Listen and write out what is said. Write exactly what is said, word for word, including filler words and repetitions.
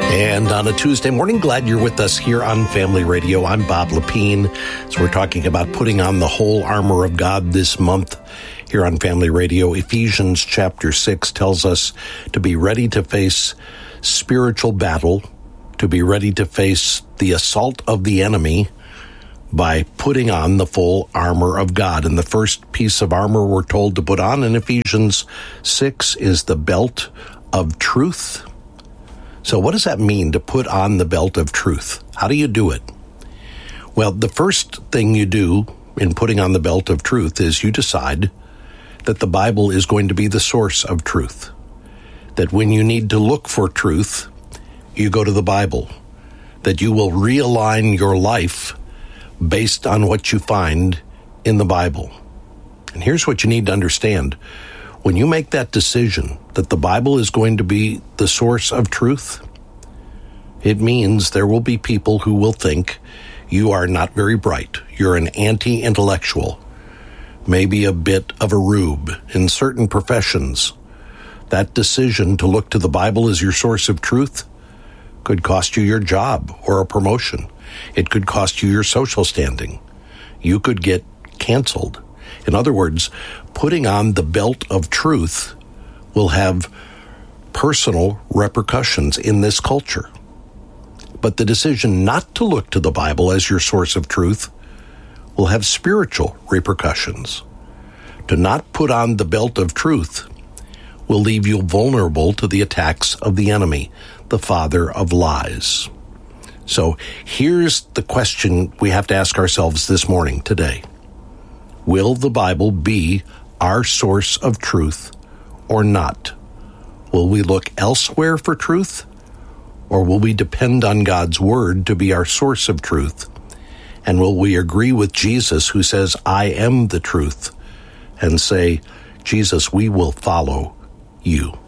And on a Tuesday morning, glad you're with us here on Family Radio. I'm Bob Lepine. So we're talking about putting on the whole armor of God this month here on Family Radio. Ephesians chapter six tells us to be ready to face spiritual battle, to be ready to face the assault of the enemy by putting on the full armor of God. And the first piece of armor we're told to put on in Ephesians six is the belt of truth. So what does that mean, to put on the belt of truth? How do you do it? Well, the first thing you do in putting on the belt of truth is you decide that the Bible is going to be the source of truth. That when you need to look for truth, you go to the Bible. That you will realign your life based on what you find in the Bible. And here's what you need to understand. When you make that decision that the Bible is going to be the source of truth, it means there will be people who will think you are not very bright. You're an anti-intellectual, maybe a bit of a rube in certain professions. That decision to look to the Bible as your source of truth could cost you your job or a promotion. It could cost you your social standing. You could get canceled. In other words, putting on the belt of truth will have personal repercussions in this culture. But the decision not to look to the Bible as your source of truth will have spiritual repercussions. To not put on the belt of truth will leave you vulnerable to the attacks of the enemy, the father of lies. So here's the question we have to ask ourselves this morning, today. Will the Bible be our source of truth or not? Will we look elsewhere for truth, or will we depend on God's word to be our source of truth? And will we agree with Jesus, who says, I am the truth, and say, Jesus, we will follow you?